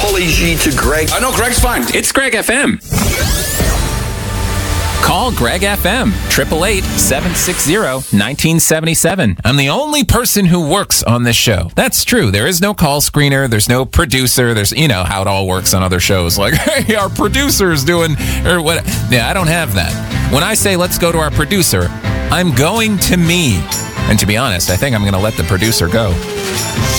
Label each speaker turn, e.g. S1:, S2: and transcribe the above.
S1: Paulie G to Greg.
S2: No, Greg's fine.
S3: It's Greg FM. Call Greg FM, 888-760-1977. I'm the only person who works on this show. That's true. There is no call screener. There's no producer. There's, you know, how it all works on other shows. Like, hey, our producer's doing, or what. Yeah, I don't have that. When I say, let's go to our producer, I'm going to me. And to be honest, I think I'm going to let the producer go.